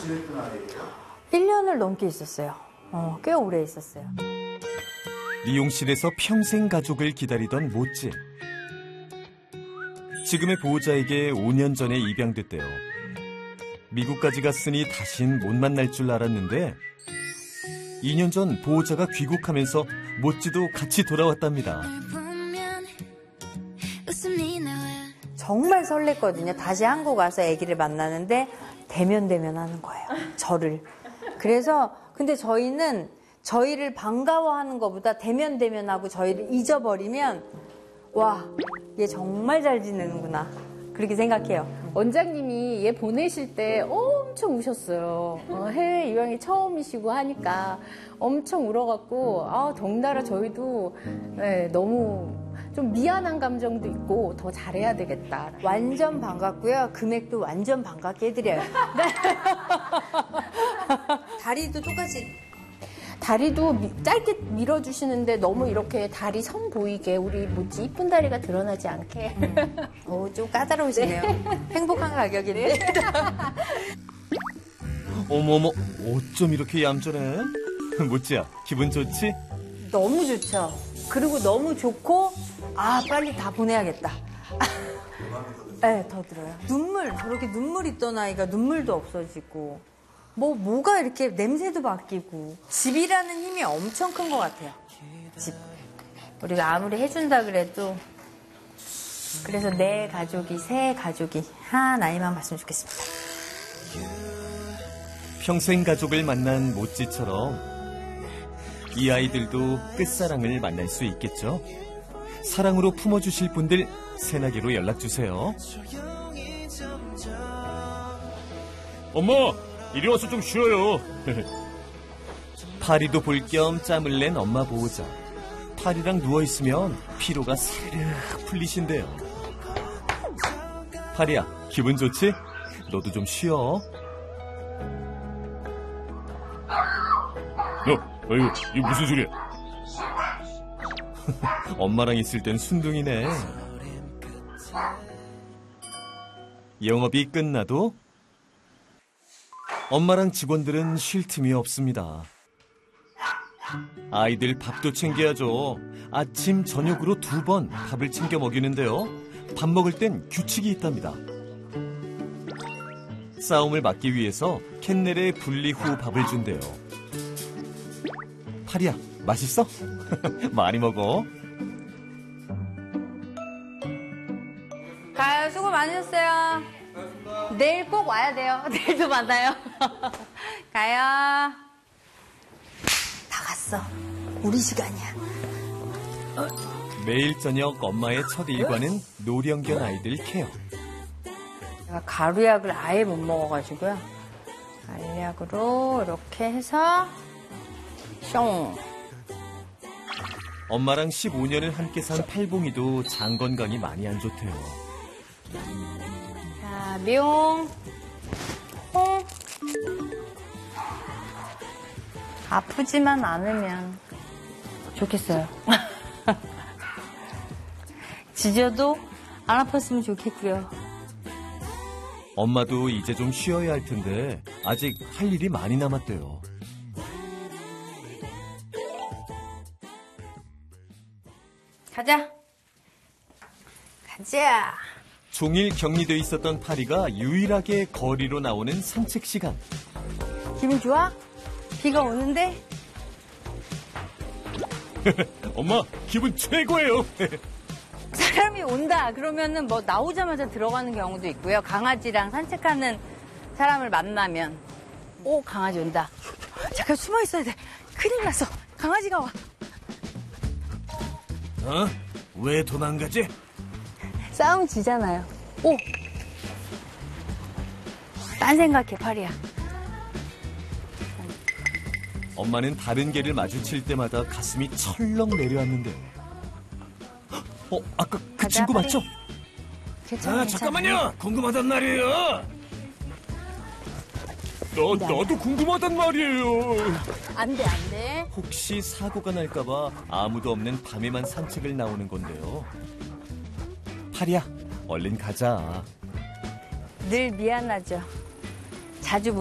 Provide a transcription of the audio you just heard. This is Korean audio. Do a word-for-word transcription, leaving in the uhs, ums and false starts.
지냈던 아이예요? 일 년을 넘게 있었어요. 어, 꽤 오래 있었어요. 미용실에서 평생 가족을 기다리던 모찌. 지금의 보호자에게 오 년 전에 입양됐대요. 미국까지 갔으니 다신 못 만날 줄 알았는데 이 년 전 보호자가 귀국하면서 모찌도 같이 돌아왔답니다. 정말 설렜거든요. 다시 한국 와서 아기를 만나는데 대면대면 하는 거예요. 저를. 그래서 근데 저희는 저희를 반가워하는 것보다 대면대면하고 저희를 잊어버리면 와, 얘 정말 잘 지내는구나. 그렇게 생각해요. 원장님이 얘 보내실 때 엄청 우셨어요. 어, 해외 입양이 처음이시고 하니까 엄청 울어갖고 아, 덩달아 저희도 네, 너무 좀 미안한 감정도 있고 더 잘해야 되겠다. 완전 반갑고요. 금액도 완전 반갑게 해드려요. 네. 다리도 똑같이. 다리도 미, 짧게 밀어주시는데 너무 이렇게 다리 선 보이게 우리 뭐지 이쁜 다리가 드러나지 않게. 음. 오, 좀 까다로우시네요. 행복한 가격인데. 어머머, 어쩜 이렇게 얌전해? 모찌야, 기분 좋지? 너무 좋죠. 그리고 너무 좋고 아, 빨리 다 보내야겠다. 네, 더 들어요. 눈물, 저렇게 눈물 있던 아이가 눈물도 없어지고 뭐, 뭐가 이렇게 냄새도 바뀌고 집이라는 힘이 엄청 큰 것 같아요. 집. 우리가 아무리 해준다 그래도 그래서 내 가족이, 새 가족이 하나이만 봤으면 좋겠습니다. 평생 가족을 만난 모찌처럼 이 아이들도 끝사랑을 만날 수 있겠죠? 사랑으로 품어주실 분들 새나기로 연락주세요. 엄마! 이리 와서 좀 쉬어요. 파리도 볼 겸 짬을 낸 엄마 보호자. 파리랑 누워있으면 피로가 사르르 풀리신대요. 파리야, 기분 좋지? 너도 좀 쉬어. 너, 아이고, 이거 무슨 소리야? 엄마랑 있을 땐 순둥이네. 영업이 끝나도 엄마랑 직원들은 쉴 틈이 없습니다. 아이들 밥도 챙겨야죠. 아침, 저녁으로 두 번 밥을 챙겨 먹이는데요. 밥 먹을 땐 규칙이 있답니다. 싸움을 막기 위해서 캔넬에 분리 후 밥을 준대요. 파리야, 맛있어? 많이 먹어. 가요. 수고 많으셨어요. 내일 꼭 와야 돼요. 내일도 만나요. 가요. 다 갔어. 우리 시간이야. 매일 저녁 엄마의 첫 일과는 노령견 아이들 케어. 제가 가루약을 아예 못 먹어가지고요. 알약으로 이렇게 해서 숑. 엄마랑 십오 년을 함께 산 팔봉이도 장 건강이 많이 안 좋대요. 자, 미용, 홍. 아프지만 않으면 좋겠어요. 지져도 안 아팠으면 좋겠고요. 엄마도 이제 좀 쉬어야 할 텐데 아직 할 일이 많이 남았대요. 가자. 가자. 종일 격리돼 있었던 파리가 유일하게 거리로 나오는 산책 시간. 기분 좋아? 비가 오는데? 엄마, 기분 최고예요. 사람이 온다 그러면은 뭐 나오자마자 들어가는 경우도 있고요. 강아지랑 산책하는 사람을 만나면 오, 강아지 온다. 잠깐 숨어 있어야 돼. 큰일 났어. 강아지가 와. 어? 왜 도망가지? 싸움 지잖아요. 오! 딴 생각해, 파리야. 엄마는 다른 개를 마주칠 때마다 가슴이 철렁 내려앉는데요. 어, 아까 그 가자, 친구 파리. 맞죠? 괜찮아, 아, 괜찮아. 잠깐만요. 궁금하단 말이에요. 너, 나도 궁금하단 말이에요. 안 돼, 안 돼. 혹시 사고가 날까봐 아무도 없는 밤에만 산책을 나오는 건데요. 파리야, 얼른 가자. 늘 미안하죠. 자주 못